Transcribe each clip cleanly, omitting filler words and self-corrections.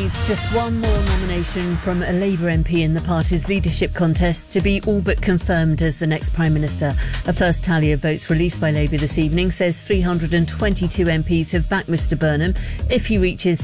needs just one more nomination from a Labour MP in the party's leadership contest to be all but confirmed as the next Prime Minister. A first tally of votes released by Labour this evening says 322 MPs have backed Mr Burnham. If he reaches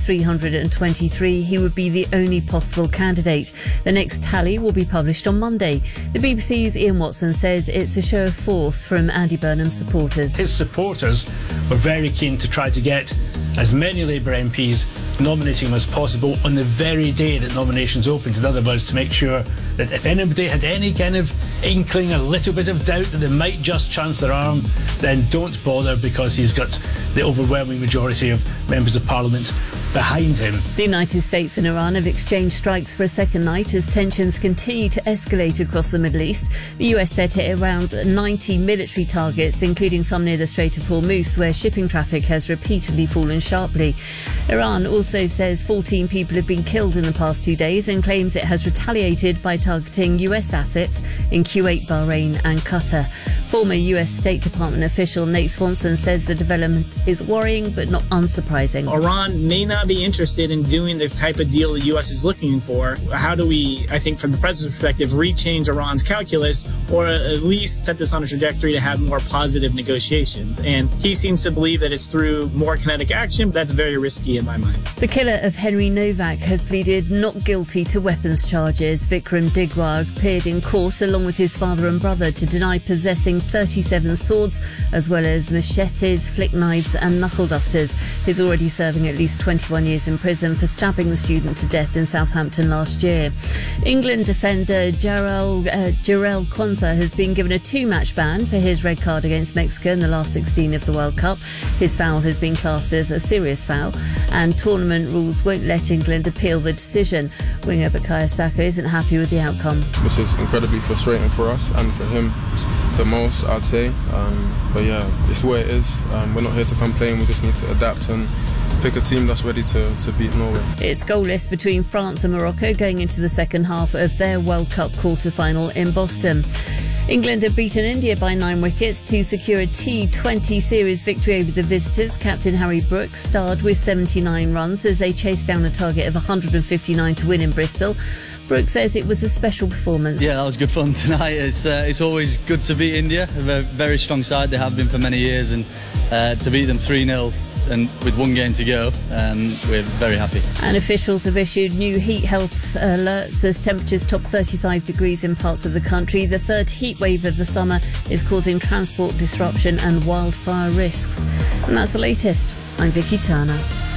323, he would be the only possible candidate. The next tally will be published on Monday. The BBC's Ian Watson says it's a show of force from Andy Burnham's supporters. His supporters were very keen to try to get as many Labour MPs nominating him as possible on the very day that nominations opened. In other words, to make sure that if anybody had any kind of inkling, a little bit of doubt that they might just chance their arm, then don't bother, because he's got the overwhelming majority of members of Parliament behind him. The United States and Iran have exchanged strikes for a second night as tensions continue to escalate across the Middle East. The US said hit around 90 military targets, including some near the Strait of Hormuz, where shipping traffic has repeatedly fallen sharply. Iran also says 14 people have been killed in the past 2 days and claims it has retaliated by targeting US assets in Kuwait, Bahrain and Qatar. Former US State Department official Nate Swanson says the development is worrying but not unsurprising. Iran may not be interested in doing the type of deal the US is looking for. How do we, I think from the president's perspective, rechange Iran's calculus, or at least set this on a trajectory to have more positive negotiations? And he seems to believe that it's through more kinetic action. That's very risky in my mind. The killer of Henry Novak has pleaded not guilty to weapons charges. Vikram Digwar appeared in court along with his father and brother to deny possessing 37 swords, as well as machetes, flick knives and knuckle dusters. He's already serving at least 21 years in prison for stabbing the student to death in Southampton last year. England defender Jarell Quansah has been given a 2-match ban for his red card against Mexico in the last 16 of the World Cup. His foul has been classed as a serious foul, and tournament rules won't let England appeal the decision. Winger Bukayo Saka isn't happy with the outcome. This is incredibly frustrating for us and for him the most, I'd say. But yeah, it's what it is. We're not here to complain. We just need to adapt and pick a team that's ready to beat Norway. It's goalless between France and Morocco going into the second half of their World Cup quarter-final in Boston. England have beaten India by 9 wickets to secure a T20 series victory over the visitors. Captain Harry Brooks starred with 79 runs as they chased down a target of 159 to win in Bristol. Brooks says it was a special performance. Yeah, that was good fun tonight. It's always good to beat India, a very strong side. They have been for many years, and to beat them 3-0 and with 1 game to go, we're very happy. And officials have issued new heat health alerts as temperatures top 35 degrees in parts of the country. The third heat wave of the summer is causing transport disruption and wildfire risks. And that's the latest. I'm Vicky Turner.